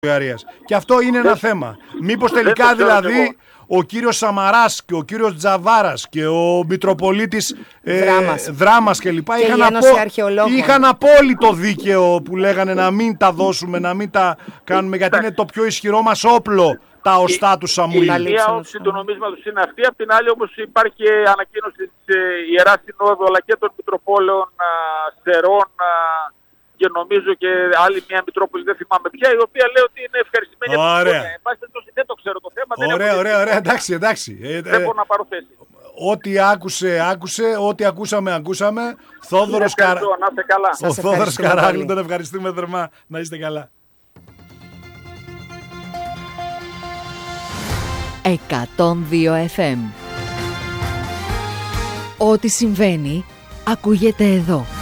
Βουλγαρίας. Και αυτό είναι ένα θέμα. Μήπως τελικά δηλαδή ο κύριος Σαμαράς και ο κύριος Τζαβάρας και ο Μητροπολίτης Δράμας κλπ. Είχαν απόλυτο δίκαιο που λέγανε να μην τα δώσουμε, να μην τα κάνουμε, γιατί είναι το πιο ισχυρό μας όπλο τα οστά του Σαμουήλ. Η μία όψη του νομίσματος είναι αυτή, απ' την άλλη όμως υπάρχει ανακοίνωση της Ιεράς Συνόδου αλλά και των Μητροπόλεων Σερών και νομίζω και άλλη μια Μητρόπολη, δεν θυμάμαι πια, η οποία λέει ότι είναι ευχαριστημένη από την συμφωνία. Εν πάση περιπτώσει δεν το ξέρω το θέμα. Ωραία, εντάξει. Δεν μπορώ να πάρω θέση. Ό,τι άκουσε, ό,τι ακούσαμε. Θόδωρος Καράγλου, τον ευχαριστούμε θερμά. Να είστε καλά. 102 FM. Ό,τι συμβαίνει ακούγεται εδώ.